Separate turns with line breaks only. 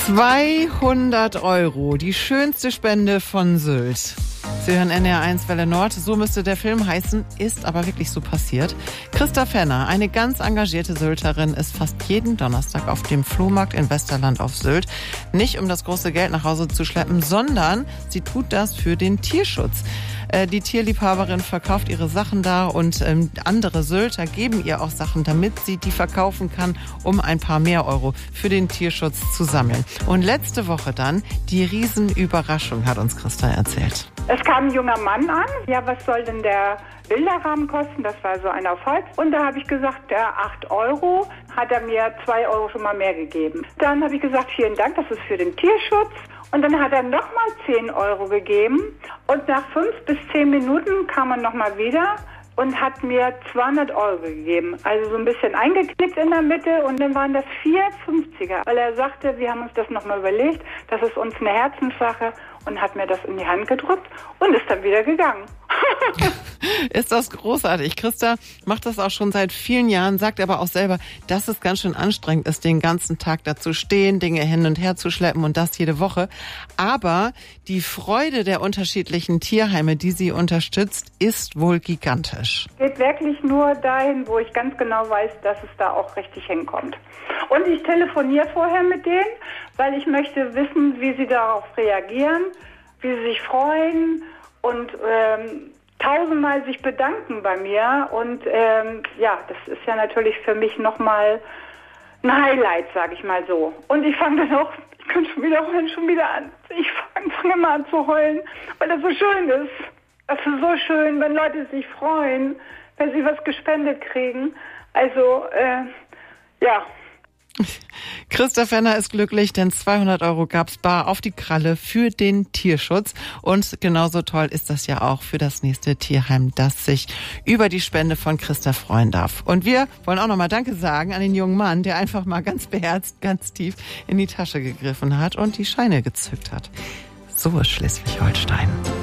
200 €, die schönste Spende von Sylt. Sie hören NDR1 Welle Nord, so müsste der Film heißen, ist aber wirklich so passiert. Christa Fenner, eine ganz engagierte Sylterin, ist fast jeden Donnerstag auf dem Flohmarkt in Westerland auf Sylt. Nicht um das große Geld nach Hause zu schleppen, sondern sie tut das für den Tierschutz. Die Tierliebhaberin verkauft ihre Sachen da und andere Sylter geben ihr auch Sachen, damit sie die verkaufen kann, um ein paar mehr Euro für den Tierschutz zu sammeln. Und letzte Woche dann die Riesenüberraschung, hat uns Christa erzählt.
Es kam ein junger Mann an. Ja, was soll denn der Bilderrahmen kosten? Das war so ein auf Holz. Und da habe ich gesagt, 8 €, hat er mir 2 € schon mal mehr gegeben. Dann habe ich gesagt, vielen Dank, das ist für den Tierschutz. Und dann hat er nochmal 10 € gegeben. Und nach 5 bis 10 Minuten kam er nochmal wieder und hat mir 200 € gegeben. Also so ein bisschen eingeknickt in der Mitte und dann waren das 4 50er. Weil er sagte, wir haben uns das nochmal überlegt, das ist uns eine Herzenssache und hat mir das in die Hand gedrückt und ist dann wieder gegangen.
Ist das großartig. Christa macht das auch schon seit vielen Jahren, sagt aber auch selber, dass es ganz schön anstrengend ist, den ganzen Tag da zu stehen, Dinge hin und her zu schleppen und das jede Woche. Aber die Freude der unterschiedlichen Tierheime, die sie unterstützt, ist wohl gigantisch.
Geht wirklich nur dahin, wo ich ganz genau weiß, dass es da auch richtig hinkommt. Und ich telefoniere vorher mit denen, weil ich möchte wissen, wie sie darauf reagieren, wie sie sich freuen und tausendmal sich bedanken bei mir. Und ja, das ist ja natürlich für mich nochmal ein Highlight, sage ich mal so. Und ich fange dann auch, ich könnte schon wieder an. Ich fange mal an zu heulen, weil das so schön ist. Das ist so schön, wenn Leute sich freuen, wenn sie was gespendet kriegen. Also, ja.
Christa Fenner ist glücklich, denn 200 € gab's bar auf die Kralle für den Tierschutz. Und genauso toll ist das ja auch für das nächste Tierheim, das sich über die Spende von Christa freuen darf. Und wir wollen auch nochmal Danke sagen an den jungen Mann, der einfach mal ganz beherzt, ganz tief in die Tasche gegriffen hat und die Scheine gezückt hat. So ist Schleswig-Holstein.